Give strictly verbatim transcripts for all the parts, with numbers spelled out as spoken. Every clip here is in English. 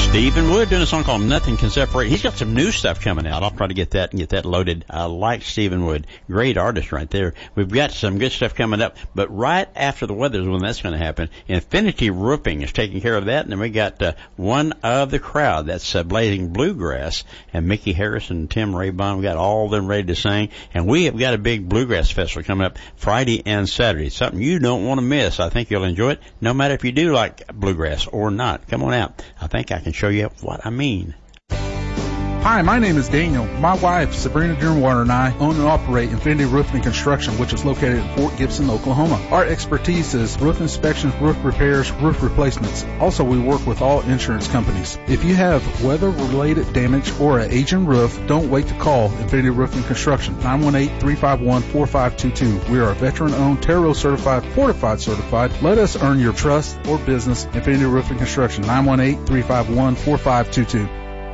Stephen Wood doing a song called Nothing Can Separate. He's got some new stuff coming out. I'll try to get that and get that loaded. I like Stephen Wood. Great artist right there. We've got some good stuff coming up, but right after the weather is when that's going to happen. Infinity Roofing is taking care of that, and then we got uh, one of the crowd. That's uh, Blazing Bluegrass, and Mickey Harris and Tim Raybon. We got all of them ready to sing, and we have got a big bluegrass festival coming up Friday and Saturday. Something you don't want to miss. I think you'll enjoy it, no matter if you do like bluegrass or not. Come on out. I think I can show you what I mean. Hi, my name is Daniel. My wife, Sabrina Dearwater, and I own and operate Infinity Roofing and Construction, which is located in Fort Gibson, Oklahoma. Our expertise is roof inspections, roof repairs, roof replacements. Also, we work with all insurance companies. If you have weather-related damage or an aging roof, don't wait to call Infinity Roofing and Construction, nine one eight, three five one, four five two two. We are a veteran-owned, Terro certified, fortified certified. Let us earn your trust or business. Infinity Roofing and Construction, nine one eight, three five one, four five two two.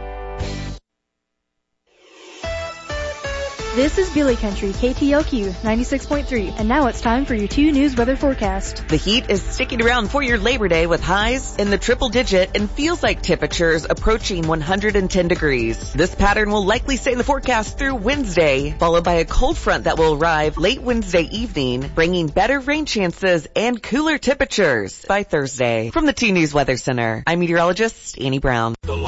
This is Billy Country, K T L Q ninety-six point three, and now it's time for your two news weather forecast. The heat is sticking around for your Labor Day with highs in the triple digit and feels like temperatures approaching one hundred ten degrees. This pattern will likely stay in the forecast through Wednesday, followed by a cold front that will arrive late Wednesday evening, bringing better rain chances and cooler temperatures by Thursday. From the two News Weather Center, I'm meteorologist Annie Brown.